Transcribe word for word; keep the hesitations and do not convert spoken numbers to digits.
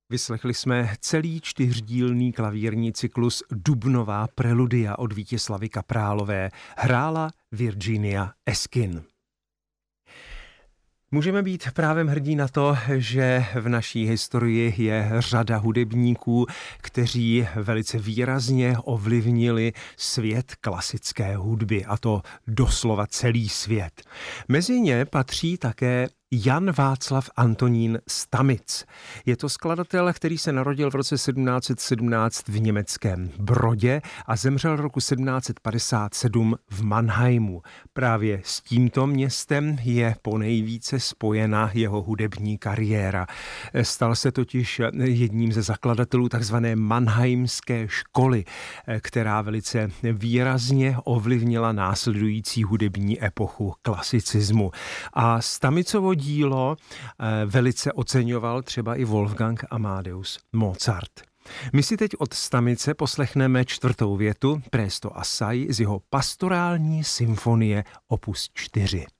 Vyslechli jsme celý čtyřdílný klavírní cyklus Dubnová preludia od Vítězslavy Kaprálové. Hrála Virginia Eskin. Můžeme být právem hrdí na to, že v naší historii je řada hudebníků, kteří velice výrazně ovlivnili svět klasické hudby, a to doslova celý svět. Mezi ně patří také Jan Václav Antonín Stamic. Je to skladatel, který se narodil v roce sedmnáct set sedmnáct v německém Brodě a zemřel roku sedmnáct set padesát sedm v Mannheimu. Právě s tímto městem je ponejvíce spojena jeho hudební kariéra. Stal se totiž jedním ze zakladatelů takzvané Mannheimské školy, která velice výrazně ovlivnila následující hudební epochu klasicismu. A Stamicovo dílo velice oceňoval třeba i Wolfgang Amadeus Mozart. My si teď od Stamice poslechneme čtvrtou větu Presto assai z jeho pastorální symfonie opus čtyři.